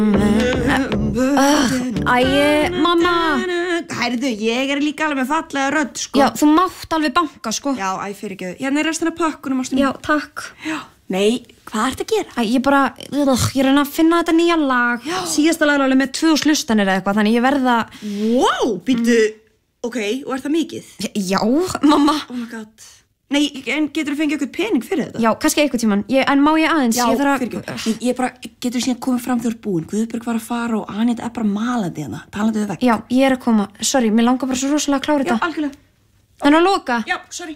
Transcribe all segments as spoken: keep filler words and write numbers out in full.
Æ, mamma. Herðu, ég er líka alveg með fallega rödd, sko. Já, þú mátt alveg banka, sko. Já, æ, fyrirgefðu. Hérna er restina af pökkunum, ástin mín. Já, takk. Já. Nei, hvað ertu að gera? Æ, ég bara, ugh, ég reyna að finna þetta nýja lag. Já. Síðasta lag er alveg með tvö slustanir eða eitthvað, þannig ég verða... Wow, býttu, ok, og er það mikið? Já, mamma. Oh my god. Nei, en getur þú fengið eitthvað pening fyrir þetta? Já, kannski eitthvað tíman. Ég, en má ég aðeins? Já, ég þarf að... fyrirgefðu. Ég bara, getur þú síðan komið fram þegar búin? Guðbjörg var að fara og Anita er bara malandi hérna. Talandi við vekk. Já, ég er að koma. Sorry, mér langar bara svo rosalega að klára þetta. Já, algjörlega. En að loka? Já, sorry.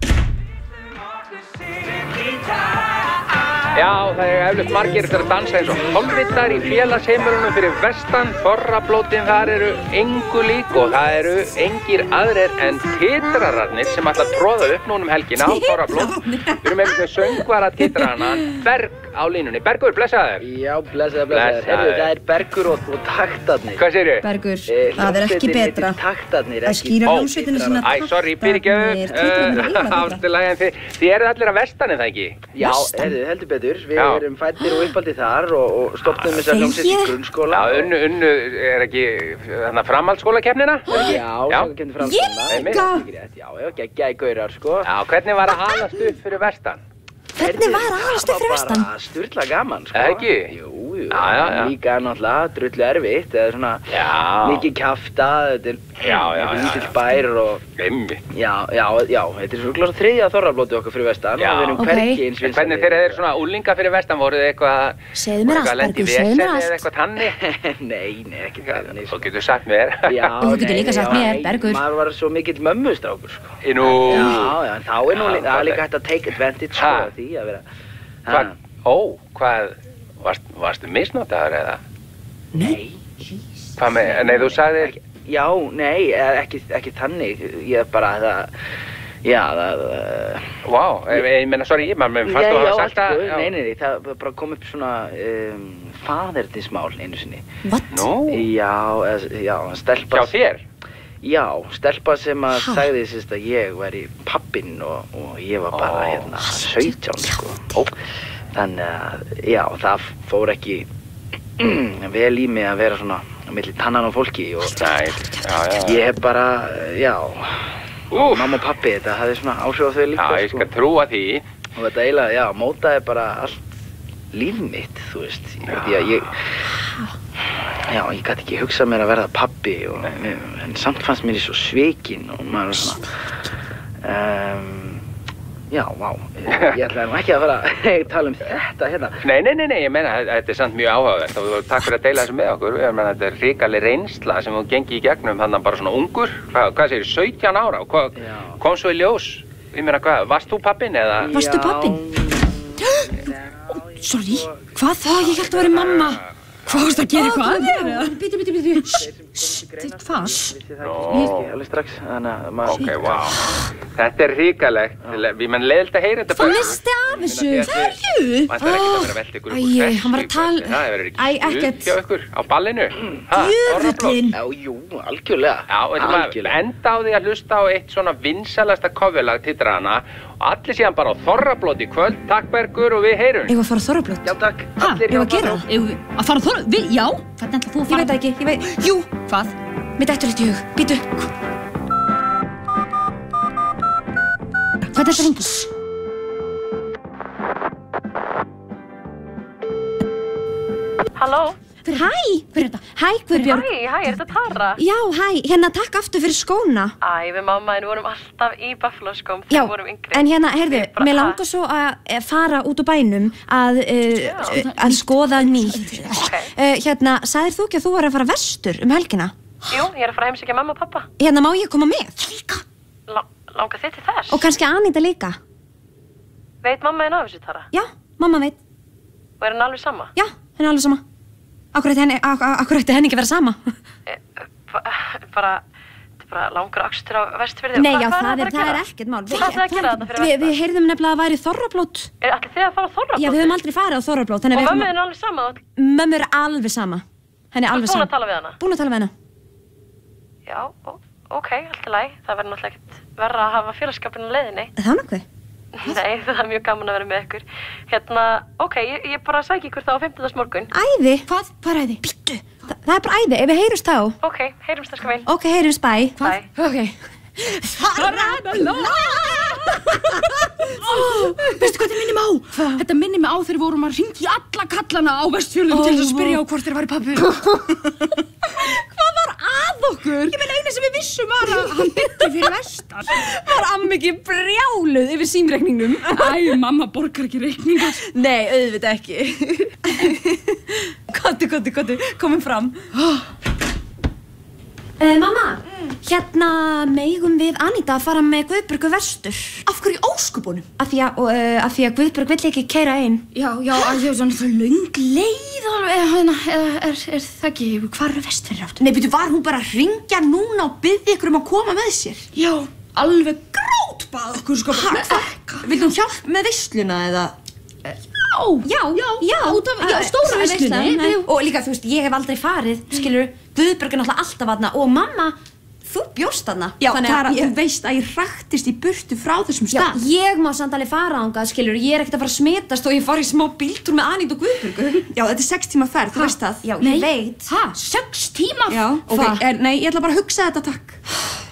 Já, það er eflut margir eftir að dansa eins og hálfvitar í félagsheimilunum fyrir vestan. Þorrablótin þar eru engu lík og það eru engir aðrir en titrararnir sem ætla að tróða upp núna um helgina á Þorrablót. Við erum einmitt með söngvara titrarana Berg á línunni. Bergur, blessaður. Já, blessaður, blessaður. Heyrðu, það er Bergur og, og taktarnir. Hvað segirðu? Bergur, Eh, það er ekki hljómsveitin betra. heitir Taktarnir, Að ekki... skýra hljómsveitina sína Æ, sorry, fyrirgefðu. Ástilega, en þið, þið eruð allir að vestan, er það ekki? Já, heyrðu, heldur betur. Við Já. erum fæddir og uppaldið þar og, og stofnum þess að hljómsveit í grunnskóla. Já, unnu, unnu, er ekki þarna framhaldsskólakeppnina? Já, Já. svo kemur fram Ég líka! Já, já, geggjaði gaurar, sko. Já, hvernig var að halast upp fyrir vestan? Hvernig var að alast upp fyrir vestan? Það var bara sturla gaman, sko. Eða ekki? Jú, jú. Já, já, já. Líka náttúrulega drullu erfitt, eða svona Já. mikið kjaftað, þetta er Já, já, já, lítill já. bær og... Einmitt. Já, já, já, þetta er svo klart þriðja þorrablótið okkar fyrir vestan Já. og við erum Ok. hvergi eins En hvernig þeir eru svona úlinga fyrir vestan, voruð þið eitthvað... Segðu mér allt, voruð eitthvað að lenda í Bergur, segðu mér veseni allt. eða eitthvað tanni? Nei, nei, ekki þannig, Þú getur sagt mér. Já, Þú getur nei, líka sagt já, mér, nei, Bergur. Maður var svo mikill mömmustrákur, sko. Nú... Já, já, en þá er nú Já, lí- það er líka hvað- hægt að take advantage, sko, Ha? af því að vera... Hvað? Ó, hvað... Varst, varstu misnotaður eða? Nei. Hvað með... Nei, þú sagðir... Já, nei, eh, ekki, ekki þannig, ég er bara það... Já, það... Uh, Vá, ég, ég meina, sorry, ég maður fannst þú já, hafa allt sagt það... góð, nei, nei, nei, það bara kom upp svona um, faðernismál einu sinni. What? Nú, Já, eða- já, stelpa... hjá þér? Já, stelpa sem að Ha? sagði sérst að ég væri pappinn og, og ég var bara Ó. hérna sautján, sko. Ó. Þannig að, já, það fór ekki vel í mig að vera svona á milli tannan á fólki og Nei, já, já. ég hef bara, já, Úff. mamma og pappi, þetta hafði svona áhrif á þau líka, Já, ég skal trúa því. og þetta eiginlega, já, mótaði bara allt líf mitt, þú veist, því að ég, já, ég gæti ekki hugsað mér að verða pabbi og, en samt fannst mér ég svo svikinn og maður var svona, um, já, vá, ég ætlaði nú ekki að fara að tala um þetta hérna. Nei, nei, nei, nei, ég meina, þetta er samt mjög áhugavert og takk fyrir að deila þessu með okkur. Ég meina, þetta er hrikaleg reynsla sem þú gengi í gegnum þannig bara svona ungur. Hvað, hvað segir, sautján ára? Og hvað Já. kom svo í ljós? Ég meina, hvað, varst þú pappinn eða? Varstu pabbinn? Sorry, hvað það? Ég held að vera mamma. Hvað varst að gera eitthvað að þér? Bítu, bítu, bítu. Hvað? Nó. Ekki alveg strax, þannig að maður... Ok, vá. Þetta er hrikalegt. Ég menn, leiðilegt að heyra þetta Þú misti af þessu. Hverju? Það er ekkert að vera að velta ykkur upp úr Æ, þessu. hann var að tala- Það verður Æ, ekki ekkert. stuð hjá ykkur á ballinu. Ha, Jöfullinn. Já, jú, algjörlega. Já, veitum maður, algjörlega. enda á því að hlusta á eitt svona vinsælasta coverlag titrana og allir síðan bara á Þorrablót í kvöld. Takk Bergur og við heyrum. Eigum við að fara á Þorrablót? Já, takk. Ha, Allir eigum við að gera það? Eigum við að fara á Þorra? Við, já. Hvernig ætlar þú að Ég fara? veit það ekki, ég veit... Jú, Hvað? mér dettur eitt í hug. Bítu. Hvað er þetta ringur? Halló? Hæ, hver er þetta? Hæ, Guðbjörg. Hæ, hæ, er þetta Tara? Já, hæ, hérna takk aftur fyrir skóna. Æ, við mamma en vorum alltaf í Buffalo skóm Já, þegar við vorum yngri. en hérna, heyrðu, Við bara- mér langar svo að eh, fara út úr bænum að, uh, að skoða nýtt. Ok. Uh, hérna, sagðir þú ekki að þú var að fara vestur um helgina? Jú, ég er að fara að heimsækja mamma og pappa. Hérna, má ég koma með? Líka. La langar þið til þess? Og kannski Anita líka. Veit mamma en af þessu, Tara? Já, mamma veit. Og er hann alveg sama? Já, henni er alveg sama. Akkur ætti henni, ak ak akkur ætti henni ekki vera sama. E, ba bara, þetta er bara langur akstur á Vestfirði. Nei, Hva- já, hvað það er, að það gera? er ekkert mál. Hvað ætlaði að gera þetta fyrir Við, vestan? við heyrðum nefnilega að það væri Þorrablót. Er allir þið að fara á Þorrablót? Já, við höfum aldrei farið á Þorrablót, þannig Og við mömmu ætlum er alveg sama? að... Mömmu er alveg sama. Henni er Þú alveg ert búin sama. að tala við hana? Búin að tala við hana. Já, ó, ok, allt í lagi. Það verður náttúrulega ekkert verra að hafa félagskapin á leiðinni. Það er nokkuð. Nei, það er mjög gaman að vera með ykkur. Hérna, ok, ég, ég bara sæki ykkur þá á fimmtudagsmorgun. Æði? Hvað? Hvað er æði? Bittu. Þa, það er bara æði, ef við heyrumst þá. Ok, heyrumst það, sko minn. Ok, heyrumst, bye. Bye. Ok. Farabala! Veistu hvað þetta minnir mig á? Hva? Þetta minnir mig á þegar við vorum að hringja alla kallana á Vestfjörðum til þess að spyrja á hvort þeir væri pabbi. Hvað var að okkur? Ég meina eina sem við vissum var að hann byggði fyrir vestan. Var amma ekki brjáluð yfir símreikningnum? Æ, mamma borgar ekki reikningar. Nei, auðvitað ekki. Kottu, kottu, kottu, komum fram. Uh, mamma, mm. hérna megum við Anita að fara með Guðbjörgu vestur. Af hverju óskupunum? Af því að, uh, af því að Guðbjörg vill ekki keyra einn. Já, já, af því að svona það löng leið alveg, eða er, er, er það ekki, hvar er Vestfirðir áttu? Nei, byrju, var hún bara að hringja núna og biðja ykkur um að koma með sér? Já, alveg grátbað okkur, sko. Hæ, hvað? Vill hún hjálp með veisluna, eða? Já, já, já, já, út af, já, stóra veislunni. Og líka, þú veist, ég hef aldrei farið, skilur, Guðbjörg er náttúrulega alltaf þarna og mamma, þú bjóst þarna. Já, Klara, þú veist að ég hraktist í burtu frá þessum stað. Já, ég má samt alveg fara þangað, skilur, ég er ekkert að fara að smitast og ég fari í smá bíltúr með Anítu og Guðbjörgu. Já, þetta er sex tíma ferð, þú veist það. Já, ég veit. Hæ, sex tíma? Já, ok, er, nei, ég ætla bara að hugsa þetta, takk.